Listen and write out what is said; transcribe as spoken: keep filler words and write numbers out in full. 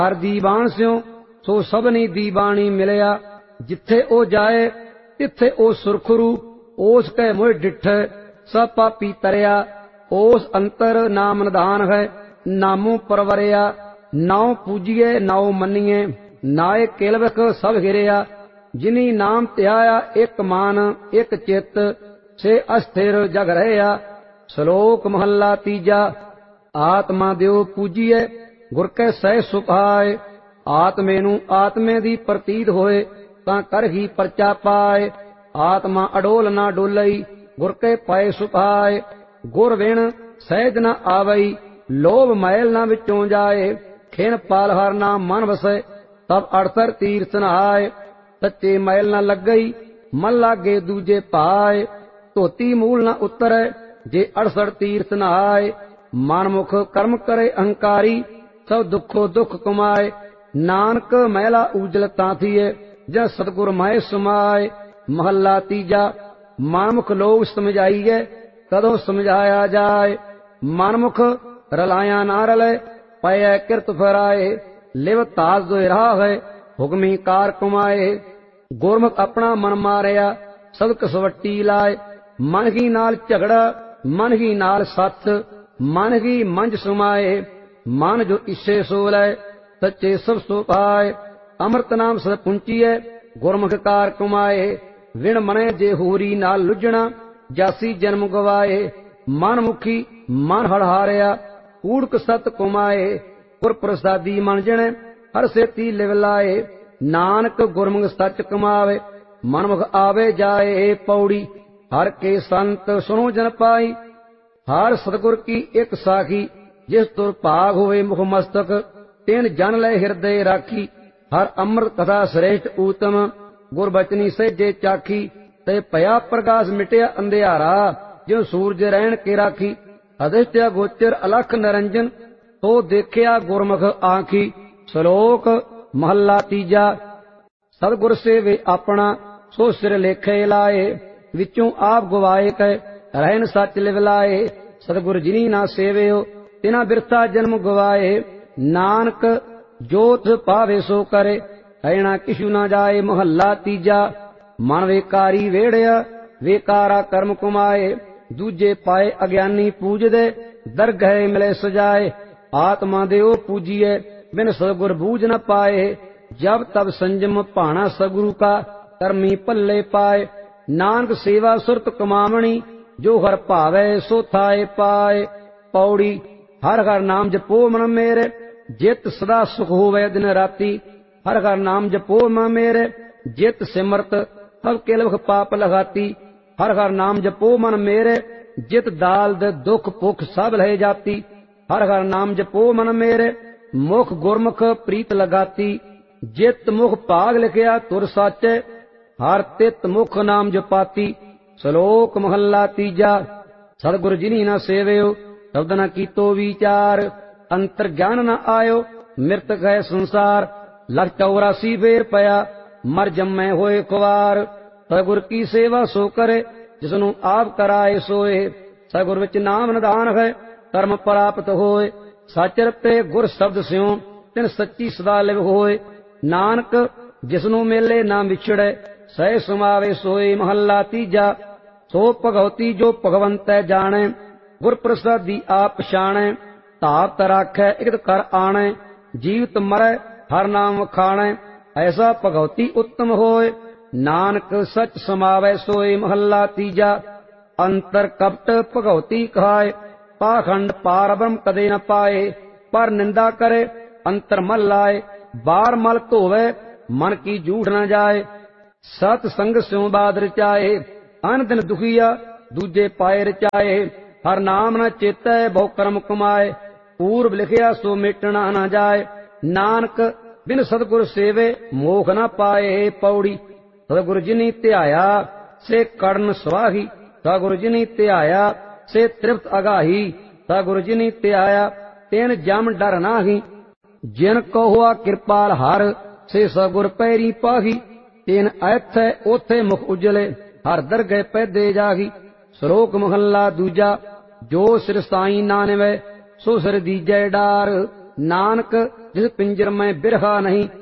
हर दीवान स्यों सो सबनी दीवानी मिलया। जिथे ओ जाए तिथे ओ सुरखरू, ओस कै मोह डिठ सब पापी तरया। ओस अंतर नाम निधान है, नामों परवरिया। नाउ पूजिए नाउ मनिए, नाए केलवक सब हिरिया। जिनी नाम त्याया एक मान एक चित, से अस्थिर जग रहया। श्लोक महला तीजा। आत्मा दियो पूजिए गुर कै सह सुभाए। आत्मे नू आत्मे दी प्रतीत होए, तां कर ही परचा पाए। आत्मा अडोल ना डोलई, गुर कै पाए सुभाए। गुर बिन सहज न आवई, लोभ मैल ना विचों जाए। खिन पाल हर नाम मन वसै, तब अड़सर तीर्थ नहाए। सच्चे मैल न लगई, मन लागे दूजे पाए। धोती मूल न उतरै, जे अड़सठ तीर्थ नहाए। मन मुख कर्म करे अहंकारी, सब दुखो दुख कमाए। नानक मैला उजल तांथिए, जह सतगुर माए समाए। महला तीजा। मनमुख लोग समझाइए, कदों समझाया जाए। मनमुख रलाया ना रले, पै किरत फराए। लिव ताज जो राह है, हुक्मी कार कमाए। गुरमुख अपना मन मारिया, सब कसवट्टी लाए। मन ही नाल झगड़ा, मन ही नाल सच, मन ही मंझ समाए। मन जो इसे सो लै, सच्चे सब सो पाए। अमृत नाम सद पुंचीए, गुरमुख कार कमाए। विण मने जे होरी नाल लुझना, जासी जन्म गवाए। मन मुखी मन हड़हारिया, कूड़क सत कमाए। गुर प्रसादी मन जने, हर सेती लिव लाए। नानक गुरमुख सच कमावे, मनमुख आवे जाए पौड़ी। हर के संत सुनो जन पाई, हर सतगुर की एक साखी। जिस तुर भाग होवे मुख मस्तक, तेन जन लै हृदय राखी। हर अमृत कथा श्रेष्ठ उत्तम, गुर बचनी सहजे चाखी। ते पया प्रकाश मिटिया अंधियारा, जो सूरज रहन के राखी। अधिष्ठिया गोचर अलख निरंजन, तो देखिया गुरमुख आखी। श्लोक महला तीजा। सतगुर सेवे अपना, सो सिर लेखे लाए। विचों आप गवाए कै, रहन सच लिव लाए। सतगुर जिनी ना सेवियो, तिना बिरथा जन्म गवाए। नानक जोत पावे सो करे, हैना किशु ना जाए। महला तीजा। मन वेकारी वेड़िया, वेकारा कर्म कमाए। दूजे पाए अज्ञानी पूजदे, दरगह मिले सजाए। आत्मा देओ पूजिए, बिन सतगुर बूझ न पाए। जब तब संजम भाना सगुरु का, कर्मी पल्ले पाए। नानक सेवा सुरत कमावणी, जो हर भावे सो थाए पाए। पौड़ी। हर हर नाम जपो मन मेरे, जित सदा सुख होवे दिन राती। हर हर नाम जपो मन मेरे, जित सिमरत सब केलवख पाप लगाती। हर हर नाम जपो मन मेरे, जित दाल दे दुख भुख सब लहे जाती। हर हर नाम जपो मन मेरे, मुख गुरमुख प्रीत लगाती। जित मुख भाग लिखिया तुर साचे, हर तित मुख नाम जपाती। श्लोक महला तीजा। सतगुर जिनी ना सेवियो, शब्द न कीतो विचार। अंतर ज्ञान न आयो, मृतक है संसार। लख चौरासी फेर पया, मर जम्मे होए खुवार। सतगुर की सेवा सो करे, जिसनु आप कराए सोए। सतगुर विच नाम निधान है, कर्म प्राप्त होए। सच रते गुर शब्द स्यों, तिन सच्ची सदा लिव होए। नानक जिसनु मेले ना विछड़े, सह समावे सोए। महला तीजा। सो भगवती जो भगवंत जाने, गुर प्रसादी आप पछाणे। धात राखै इकत कर आणे, जीवत मरै हर नाम वखाणे। ऐसा भगवती उत्तम होए, नानक सच समावै सोए। महला तीजा। अंतर कपट भगवती कहाए, पाखंड पार ब्रह्म कदे न पाए। पर निंदा करे अंतर मल लाए, बार मल धोवे मन की झूठ न जाए। सत संग स्यों बाद रचाए, अन दिन दुखिया दूजे पाए रचाए। हर नाम न चेतै बहु कर्म कमाए, पूर्व लिखिया सो मिटना न जाए। नानक बिन सतगुर सेवे मोख न पाए। पौड़ी। सतगुर जिनी ध्याया से कड़न स्वाही, सतगुर जिनी ध्याया से तृप्त अगाही। सतगुर जिनी ध्याया तेन जम डर नाही। जिन कहुआ कृपाल हर, से सतगुर पैरी पाही। तेन ऐथे ओथे मुख उजले, हर दरगह पैदे जागी। श्लोक महला दूजा। जो सिर साई नानवे, सो सिर दीजै डार। नानक जिस पिंजर में बिरहा नहीं